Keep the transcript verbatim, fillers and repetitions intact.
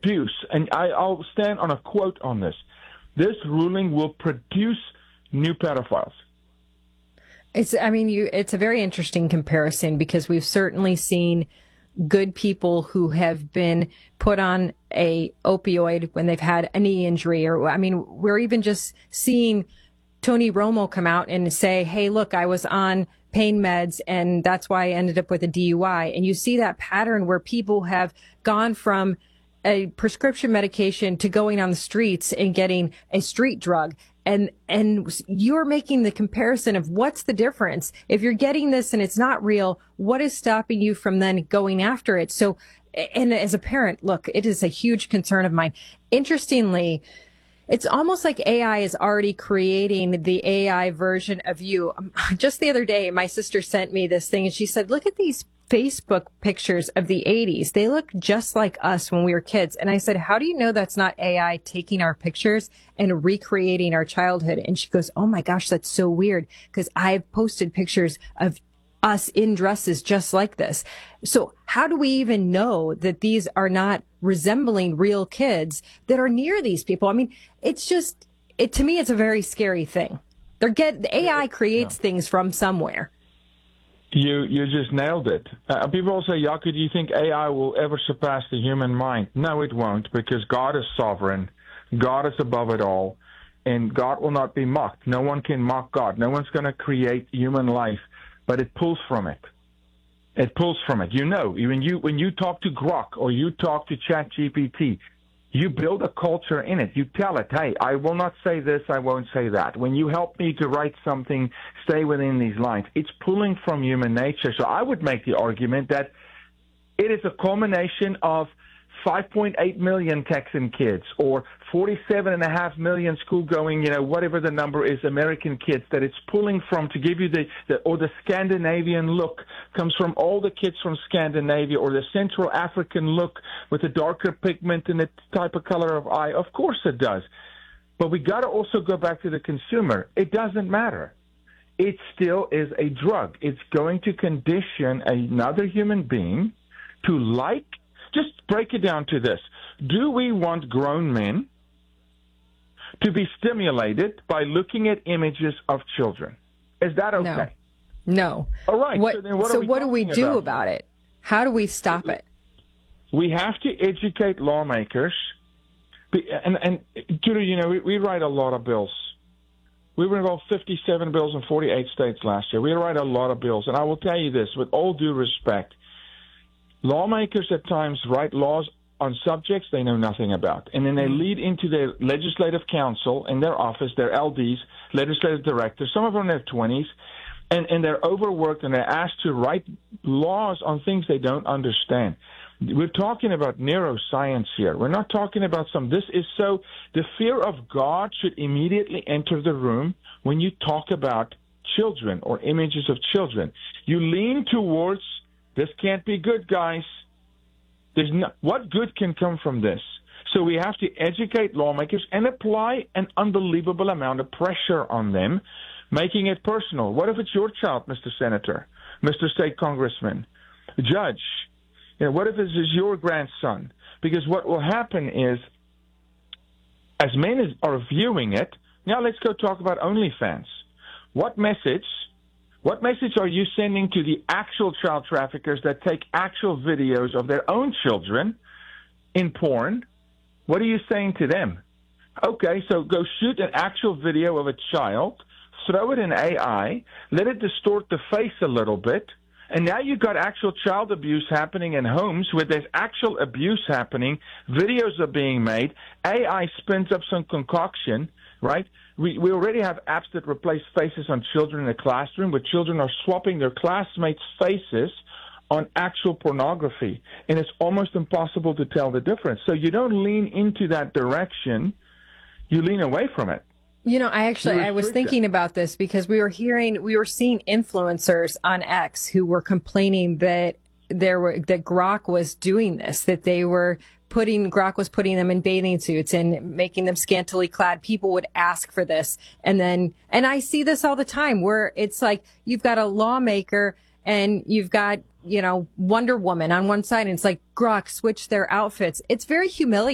produce, and I, I'll stand on a quote on this, this ruling will produce new pedophiles. It's, I mean, you, it's a very interesting comparison because we've certainly seen good people who have been put on a opioid when they've had a knee injury, or, I mean, we're even just seeing Tony Romo come out and say, hey, look, I was on pain meds and that's why I ended up with a D U I. And you see that pattern where people have gone from a prescription medication to going on the streets and getting a street drug. And and you're making the comparison of what's the difference. If you're getting this and it's not real, what is stopping you from then going after it? So, and as a parent, look, it is a huge concern of mine. Interestingly, it's almost like A I is already creating the A I version of you. Just the other day, my sister sent me this thing and she said, look at these Facebook pictures of the eighties. They look just like us when we were kids. And I said, how do you know that's not A I taking our pictures and recreating our childhood? And she goes, oh my gosh, that's so weird, because I've posted pictures of us in dresses just like this. So how do we even know that these are not resembling real kids that are near these people? I mean, it's just, it, to me, it's a very scary thing. They're get, the A I creates yeah. things from somewhere. You you just nailed it. Uh, people say, Jaco, do you think A I will ever surpass the human mind? No, it won't, because God is sovereign. God is above it all, and God will not be mocked. No one can mock God. No one's going to create human life, but it pulls from it. It pulls from it. You know, when you when you talk to Grok or you talk to ChatGPT, you build a culture in it. You tell it, hey, I will not say this, I won't say that. When you help me to write something, stay within these lines. It's pulling from human nature. So I would make the argument that it is a culmination of five point eight million Texan kids or forty-seven and a half million school-going, you know, whatever the number is, American kids that it's pulling from to give you the, the or the Scandinavian look comes from all the kids from Scandinavia, or the Central African look with the darker pigment and the type of color of eye. Of course it does. But we got to also go back to the consumer. It doesn't matter. It still is a drug. It's going to condition another human being to like. Just break it down to this. Do we want grown men to be stimulated by looking at images of children? Is that okay? No. No. All right. What, so then what, so are we what do we do about? about it? How do we stop it? We have to educate lawmakers. And, and Judy, you know, we, we write a lot of bills. We were involved fifty-seven bills in forty-eight states last year. We write a lot of bills. And I will tell you this, with all due respect, lawmakers at times write laws on subjects they know nothing about, and then they lead into their legislative council in their office, their L Ds, legislative directors, some of them in their twenties, and, and they're overworked and they're asked to write laws on things they don't understand. We're talking about neuroscience here. We're not talking about some, this is so, the fear of God should immediately enter the room when you talk about children or images of children. You lean towards, this can't be good, guys. There's no, what good can come from this? So we have to educate lawmakers and apply an unbelievable amount of pressure on them, making it personal. What if it's your child, Mister Senator, Mister State Congressman, Judge? You know, what if this is your grandson? Because what will happen is, as men are viewing it, now let's go talk about OnlyFans. What message... What message are you sending to the actual child traffickers that take actual videos of their own children in porn? What are you saying to them? Okay, so go shoot an actual video of a child, throw it in A I, let it distort the face a little bit, and now you've got actual child abuse happening in homes where there's actual abuse happening, videos are being made, A I spins up some concoction, right? We we already have apps that replace faces on children in the classroom, where children are swapping their classmates' faces on actual pornography, and it's almost impossible to tell the difference. So you don't lean into that direction, you lean away from it. You know, I actually, I was thinking it. about this because we were hearing, we were seeing influencers on X who were complaining that there were, that Grok was doing this, that they were putting, Grok was putting them in bathing suits and making them scantily clad. People would ask for this. And then, and I see this all the time where it's like, you've got a lawmaker and you've got, you know, Wonder Woman on one side and it's like, Grok, switch their outfits. It's very humiliating.